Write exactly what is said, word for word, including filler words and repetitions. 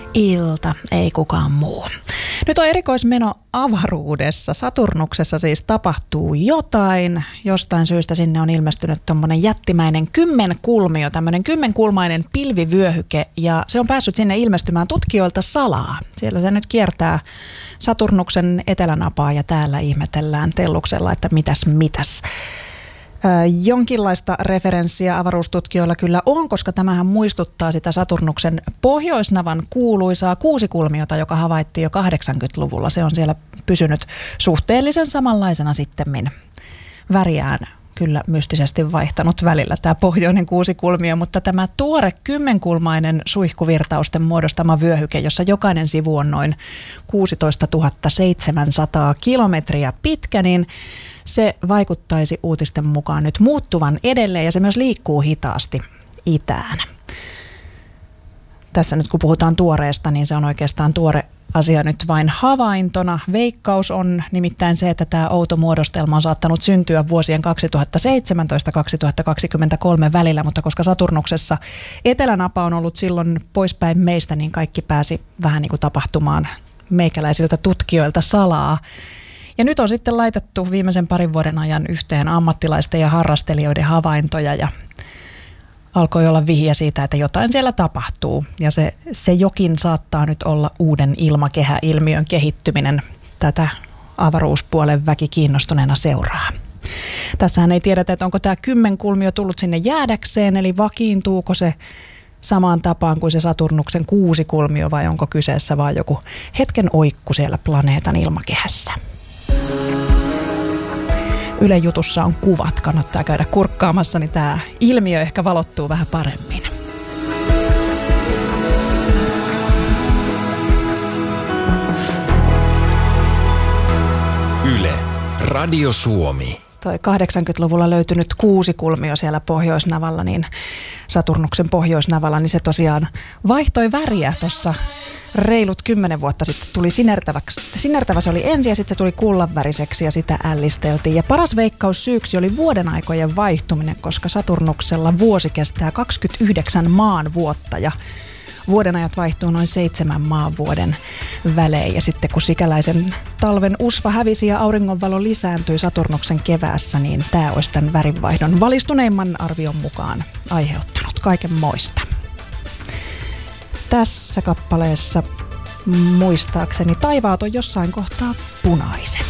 ilta, ei kukaan muu. Nyt on erikoismeno avaruudessa. Saturnuksessa siis tapahtuu jotain. Jostain syystä sinne on ilmestynyt tommonen jättimäinen kymmenkulmio, tämmöinen kymmenkulmainen pilvivyöhyke, ja se on päässyt sinne ilmestymään tutkijoilta salaa. Siellä se nyt kiertää Saturnuksen etelänapaa ja täällä ihmetellään telluksella, että mitäs mitäs. Jonkinlaista referenssiä avaruustutkijoilla kyllä on, koska tämähän muistuttaa sitä Saturnuksen pohjoisnavan kuuluisaa kuusikulmiota, joka havaittiin jo kahdeksankymmentäluvulla. Se on siellä pysynyt suhteellisen samanlaisena sittemmin. Väriään kyllä mystisesti vaihtanut välillä tämä pohjoinen kuusikulmio, mutta tämä tuore kymmenkulmainen suihkuvirtausten muodostama vyöhyke, jossa jokainen sivu on noin kuusitoistatuhatta seitsemänsataa kilometriä pitkä, niin se vaikuttaisi uutisten mukaan nyt muuttuvan edelleen, ja se myös liikkuu hitaasti itään. Tässä nyt kun puhutaan tuoreesta, niin se on oikeastaan tuore asia nyt vain havaintona. Veikkaus on nimittäin se, että tämä outo muodostelma on saattanut syntyä vuosien kaksituhattaseitsemäntoista kaksituhattakaksikymmentäkolme välillä, mutta koska Saturnuksessa etelänapa on ollut silloin poispäin meistä, niin kaikki pääsi vähän niin kuin tapahtumaan meikäläisiltä tutkijoilta salaa. Ja nyt on sitten laitettu viimeisen parin vuoden ajan yhteen ammattilaisten ja harrastelijoiden havaintoja, ja alkoi olla vihja siitä, että jotain siellä tapahtuu. Ja se, se jokin saattaa nyt olla uuden ilmakehäilmiön kehittyminen. Tätä avaruuspuolen väki kiinnostuneena seuraa. Tässähän ei tiedetä, että onko tämä kymmenkulmio tullut sinne jäädäkseen, eli vakiintuuko se samaan tapaan kuin se Saturnuksen kuusikulmio, vai onko kyseessä vaan joku hetken oikku siellä planeetan ilmakehässä. Ylen jutussa on kuvat, kannattaa käydä kurkkaamassa, niin tämä ilmiö ehkä valottuu vähän paremmin. Yle, Radio Suomi. Toi kahdeksankymmentäluvulla löytynyt kuusikulmio siellä pohjoisnavalla, niin Saturnuksen pohjoisnavalla, niin se tosiaan vaihtoi väriä tuossa reilut kymmenen vuotta sitten. Tuli sinertäväksi. Sinertävä se oli ensin ja sitten se tuli kullanväriseksi ja sitä ällisteltiin. Ja paras veikkaus syyksi oli vuoden aikojen vaihtuminen, koska Saturnuksella vuosi kestää kaksikymmentäyhdeksän maan vuotta ja vuodenajat vaihtuu noin seitsemän maanvuoden välein. Ja sitten kun sikäläisen talven usva hävisi ja auringonvalo lisääntyi Saturnuksen keväässä, niin tämä olisi tämän värinvaihdon valistuneimman arvion mukaan aiheuttanut kaiken moista. Tässä kappaleessa muistaakseni taivaat on jossain kohtaa punaiset.